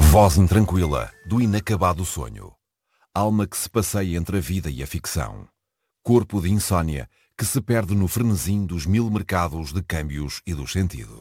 Voz intranquila do inacabado sonho. Alma que se passeia entre a vida e a ficção. Corpo de insônia que se perde no frenesim dos mil mercados de câmbios e dos sentidos.